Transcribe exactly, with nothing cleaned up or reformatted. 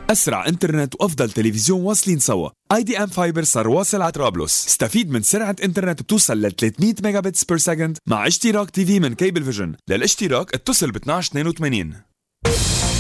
أسرع إنترنت وأفضل تلفزيون واصلين سوا. اي دي ام فايبر صار واصل على طرابلس. استفيد من سرعة إنترنت بتوصل ل ثلاثمية ميجا بتس بير سكند مع اشتراك تي في من كيبل فيجن. للاشتراك اتصل ب اثنعش اثنين وثمانين.